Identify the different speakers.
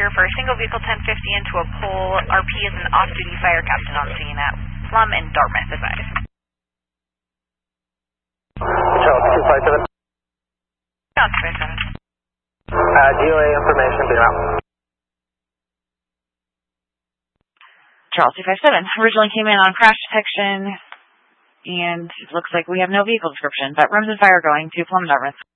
Speaker 1: here for a single vehicle 1050 into a pole. RP is an off-duty fire captain on scene at Plum and Dartmouth, advised.
Speaker 2: Charles 257.
Speaker 1: Charles 257.
Speaker 2: GOA information being out.
Speaker 3: Charles 257 originally came in on crash detection, and it looks like we have no vehicle description, but Remsen Fire going to Plum, Dartmouth.